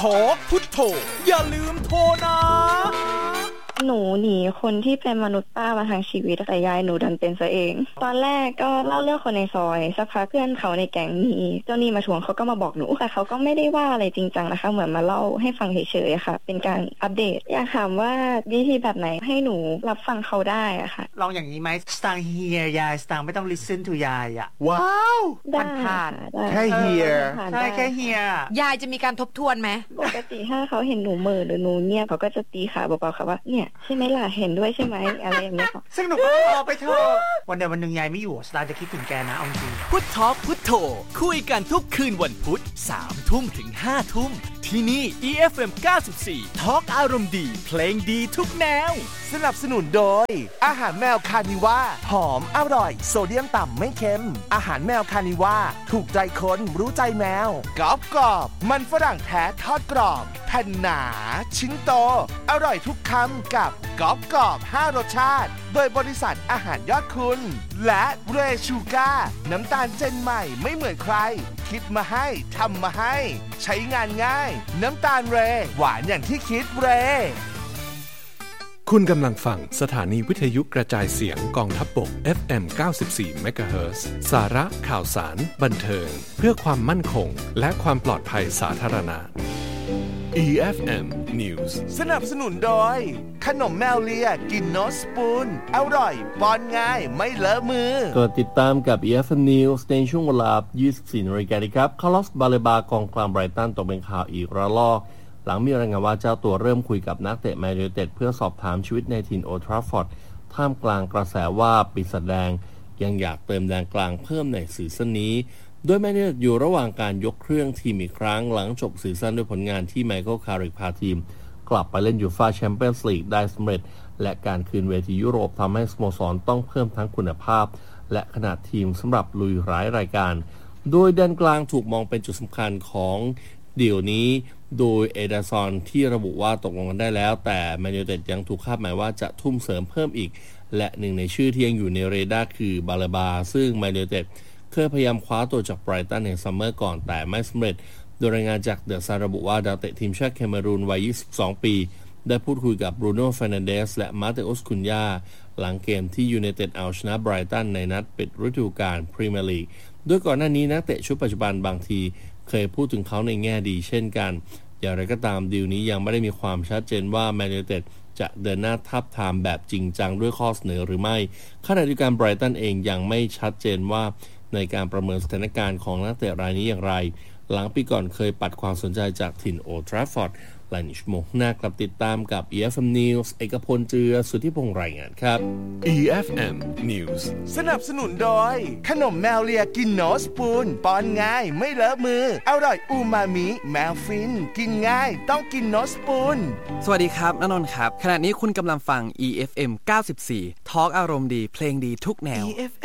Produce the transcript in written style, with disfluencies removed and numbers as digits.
Talk พุทโธอย่าลืมโทรนะหนูหนีคนที่เป็นมนุษย์ป้ามาทางชีวิตแต่ยายหนูดันเป็นซะเองตอนแรกก็เล่าเรื่องคนในซอยสักพักเพื่อนเขาในแก๊งมีเจ้าหนี้มาทวงเขาก็มาบอกหนูแต่เขาก็ไม่ได้ว่าอะไรจริงจังนะคะเหมือนมาเล่าให้ฟังเฉยๆค่ะเป็นการอัปเดตอยากถามว่าวิธีแบบไหนให้หนูรับฟังเขาได้อะค่ะลองอย่างนี้ไหม Stang here ยาย Stang ไม่ต้อง listen to ยายอะว้าวผ่านแค่ here ใช่แค่ here ยายจะมีการทบทวนไหมปกติถ้าเขาเห็นหนูเหม่อหรือหนูเงียบเขาก็จะตีขาเบาๆค่ะว่าเนี่ยใช่ไหมล่ะเห็นด้วยใช่ไหมอะไรอย่างเงี้ยค่ะซึ่งหนูก็รอไปเถอะวันใดวันหนึ่งยายไม่อยู่สตาร์จะคิดถึงแกนะเอาจริงพุทธอพุทโธคุยกันทุกคืนวันพุธ 3 ทุ่มถึง 5 ทุ่มที่นี่ EFM 94 Talk อารมณ์ดีเพลงดีทุกแนวสนับสนุนโดยอาหารแมวคานิว่าหอมอร่อยโซเดียมต่ำไม่เค็มอาหารแมวคานิว่าถูกใจคนรู้ใจแมวกรอบกรอบมันฝรั่งแท้ทอดกรอบแผ่นหนาชิ้นโตอร่อยทุกคำกับกรอบกรอบ5รสชาติโดยบริษัทอาหารยอดคุณและเรชูก้าน้ำตาลเจนใหม่ไม่เหมือนใครคิดมาให้ทำมาให้ใช้งานง่ายน้ำตาลเรหวานอย่างที่คิดเรคุณกำลังฟังสถานีวิทยุกระจายเสียงกองทัพบก FM 94 MHz สาระข่าวสารบันเทิงเพื่อความมั่นคงและความปลอดภัยสาธารณะ EFM News สนับสนุนโดยขนมแมวเลียกินโนสปูนอร่อยป้อนง่ายไม่เลอะมือก็ติดตามกับ EFM News ในช่วงเวลา 24 น.ครับคาร์ลอสบาเลบากองกลางไบรตันตกเป็นข่าวอีกระลอกหลังมีรายงานว่าเจ้าตัวเริ่มคุยกับนักเตะแมนยูไนเต็ดเพื่อสอบถามชีวิตในถิ่นโอลด์แทราฟฟอร์ดท่ามกลางกระแสว่าปีศาจแดงยังอยากเติมแดนกลางเพิ่มในซีซั่นนี้โดยแมนยูไนเต็ดอยู่ระหว่างการยกเครื่องทีมอีกครั้งหลังจบซีซั่นด้วยผลงานที่ไมเคิลคาริกพาทีมกลับไปเล่นยูฟ่าแชมเปี้ยนส์ลีกได้สำเร็จและการคืนเวทียุโรปทำให้สโมสรต้องเพิ่มทั้งคุณภาพและขนาดทีมสำหรับลุยหลายรายการโดยแดนกลางถูกมองเป็นจุดสำคัญของเดี่ยวนี้โดยเอเดอร์ซอนที่ระบุว่าตกลงกันได้แล้วแต่แมนยูไนเต็ดยังถูกคาดหมายว่าจะทุ่มเสริมเพิ่มอีกและหนึ่งในชื่อที่ยังอยู่ในเรดาร์คือบาเลบาซึ่งแมนยูไนเต็ดเคยพยายามคว้าตัวจากไบรตันในซัมเมอร์ก่อนแต่ไม่สำเร็จโดยรายงานจากเดอะซันระบุว่าดาวเตะทีมชาติแคเมรูนวัย22ปีได้พูดคุยกับบรูโน่เฟร์นันเดสและมาเตอุสคุนยาหลังเกมที่ยูไนเต็ดเอาชนะไบรตันในนัดปิดฤดูกาลพรีเมียร์ลีกโดยก่อนหน้านี้นักเตะชุดปัจจุบันบางทีเคยพูดถึงเขาในแง่ดีเช่นกันอย่างไรก็ตามดีลนี้ยังไม่ได้มีความชัดเจนว่าแมนยูไนเต็ดจะเดินหน้าทับทามแบบจริงจังด้วยข้อเสนอหรือไม่ขณะเดียวกันไบรตันเองยังไม่ชัดเจนว่าในการประเมินสถานการณ์ของนักเตะรายนี้อย่างไรหลังปีก่อนเคยปัดความสนใจจากถิ่นโอลด์แทราฟฟอร์ดหลายชั่วโมงหน้ากลับติดตามกับ EFM News เอกพลเจือสุทธิพงษ์รายงานครับ EFM News สนับสนุนโดยขนมแมวเลียกินโนสปูนป้อนง่ายไม่เลอะมืออร่อยอูมามิแมวฟินกินง่ายต้องกินโนสปูนสวัสดีครับณนนท์ครับขณะนี้คุณกำลังฟัง EFM 94 Talk อารมณ์ดีเพลงดีทุกแนว